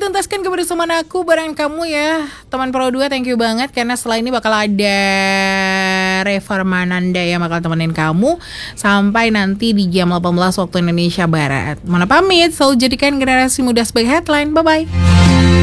tuntaskan kebersamaan aku bareng kamu ya teman Pro 2. Thank you banget karena setelah ini bakal ada Reva Mananda yang bakal temenin kamu sampai nanti di jam 18 waktu Indonesia Barat. Mana pamit, selalu jadikan generasi muda sebagai headline. Bye-bye.